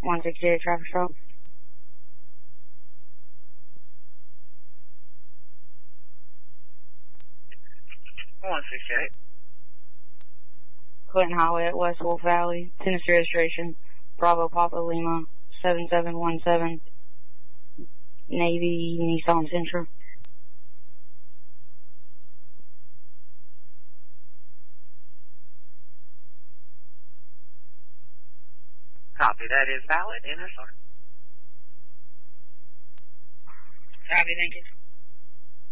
168 traffic stop. 168. Clinton Highway at West Wolf Valley. Tennessee registration. Bravo Papa Lima 7717. Navy Nissan Sentra. Copy. That is valid. NSR. Copy, thank you.